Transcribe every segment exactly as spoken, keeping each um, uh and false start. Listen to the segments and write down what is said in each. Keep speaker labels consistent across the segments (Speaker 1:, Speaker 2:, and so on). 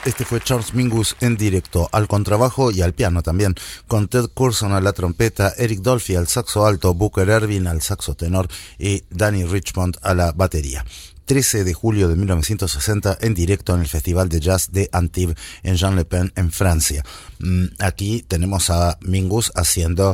Speaker 1: Este fue Charles Mingus en directo, al contrabajo y al piano también, con Ted Curson a la trompeta, Eric Dolphy al saxo alto, Booker Ervin al saxo tenor y Danny Richmond a la batería. trece de julio de mil novecientos sesenta en directo en el Festival de Jazz de Antibes en Jean-Le-Pen en Francia. Aquí tenemos a Mingus haciendo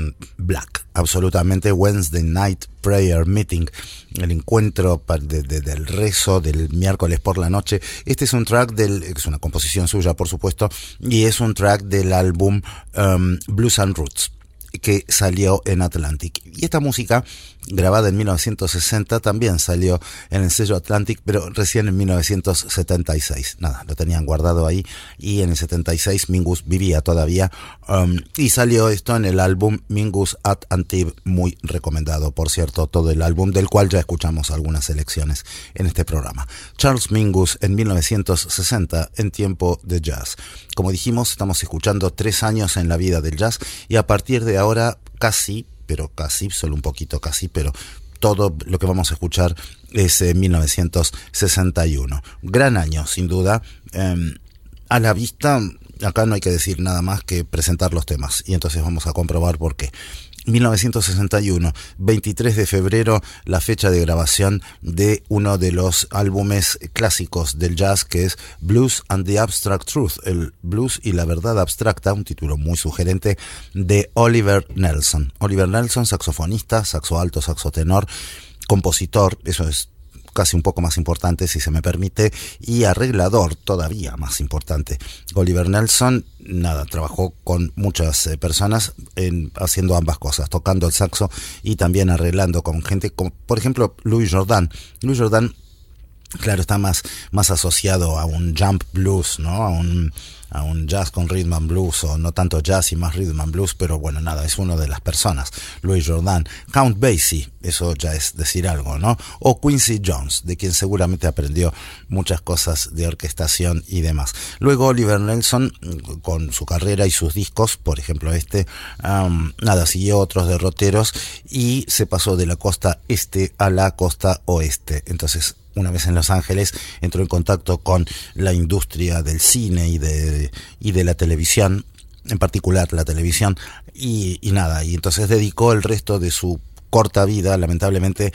Speaker 1: Black, absolutamente Wednesday Night Prayer Meeting, el encuentro de, de, del rezo del miércoles por la noche. Este es un track del, es una composición suya por supuesto, y es un track del álbum um, Blues and Roots, que salió en Atlantic. Y esta música, grabada en mil novecientos sesenta, también salió en el sello Atlantic, pero recién en mil novecientos setenta y seis. Nada, lo tenían guardado ahí, y en el setenta y seis Mingus vivía todavía, um, y salió esto en el álbum Mingus at Antibes, muy recomendado, por cierto, todo el álbum, del cual ya escuchamos algunas selecciones en este programa. Charles Mingus en mil novecientos sesenta, en tiempo de jazz. Como dijimos, estamos escuchando tres años en la vida del jazz, y a partir de ahora casi, pero casi, solo un poquito casi, pero todo lo que vamos a escuchar es eh, mil novecientos sesenta y uno. Gran año, sin duda. Eh, a la vista, acá no hay que decir nada más que presentar los temas, y entonces vamos a comprobar por qué. mil novecientos sesenta y uno, veintitrés de febrero, la fecha de grabación de uno de los álbumes clásicos del jazz, que es Blues and the Abstract Truth, el blues y la verdad abstracta, un título muy sugerente, de Oliver Nelson. Oliver Nelson, saxofonista, saxo alto, saxo tenor, compositor, eso es casi un poco más importante, si se me permite, y arreglador todavía más importante. Oliver Nelson, nada, trabajó con muchas eh, personas en, haciendo ambas cosas, tocando el saxo y también arreglando con gente como, por ejemplo, Louis Jordan. Louis Jordan, claro, está más, más asociado a un jump blues, ¿no? A un, a un jazz con rhythm and blues, o no tanto jazz y más rhythm and blues, pero bueno, nada, es una de las personas. Louis Jordan, Count Basie, eso ya es decir algo, ¿no? O Quincy Jones, de quien seguramente aprendió muchas cosas de orquestación y demás. Luego Oliver Nelson, con su carrera y sus discos, por ejemplo este, um, nada, siguió otros derroteros y se pasó de la costa este a la costa oeste. Entonces, una vez en Los Ángeles, entró en contacto con la industria del cine y de, y de la televisión, en particular la televisión, y, y nada, y entonces dedicó el resto de su corta vida, lamentablemente,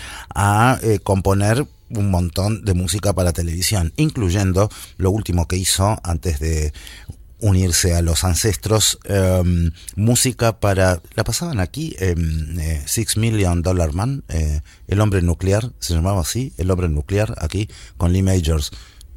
Speaker 1: a eh, componer un montón de música para televisión, incluyendo lo último que hizo antes de unirse a los ancestros, eh, música para, la pasaban aquí, eh, eh, Six Million Dollar Man, eh, el hombre nuclear, se llamaba así, el hombre nuclear, aquí, con Lee Majors.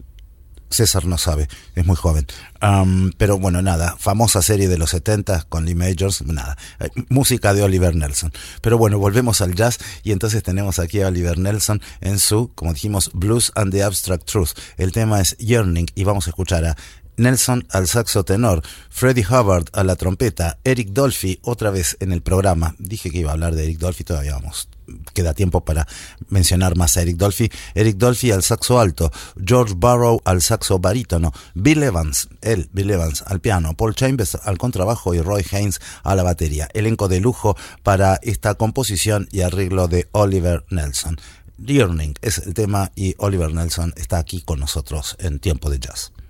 Speaker 1: César no sabe, es muy joven. Um, pero bueno, nada, famosa serie de los setenta con Lee Majors, nada, eh, música de Oliver Nelson. Pero bueno, volvemos al jazz, y entonces tenemos aquí a Oliver Nelson en su, como dijimos, Blues and the Abstract Truth. El tema es Yearning, y vamos a escuchar a Nelson al saxo tenor, Freddie Hubbard a la trompeta, Eric Dolphy otra vez en el programa. Dije que iba a hablar de Eric Dolphy, todavía vamos, queda tiempo para mencionar más a Eric Dolphy. Eric Dolphy al saxo alto, George Barrow al saxo barítono, Bill Evans, él, Bill Evans al piano, Paul Chambers al contrabajo y Roy Haynes a la batería. Elenco de lujo para esta composición y arreglo de Oliver Nelson. Yearning es el tema, y Oliver Nelson está aquí con nosotros en Tiempo de Jazz.